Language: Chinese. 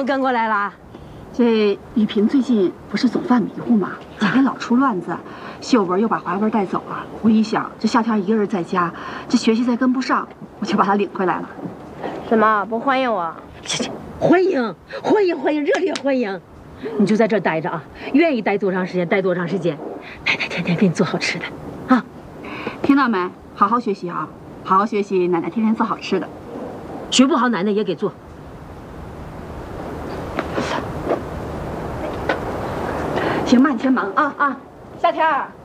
么跟过来了？ 这雨萍最近不是总犯迷糊吗？家里老出乱子，秀文又把华文带走了。我一想，这夏天一个人在家，这学习再跟不上，我就把她领回来了。 怎么不欢迎我？ 切，欢迎，欢迎，欢迎，热烈欢迎！你就在这儿待着啊，愿意待多长时间待多长时间。太太天天给你做好吃的，啊， 听到没？好好学习啊，好好学习，奶奶天天做好吃的。 学不好奶奶也给做。 行吧，你先忙啊啊，夏天儿。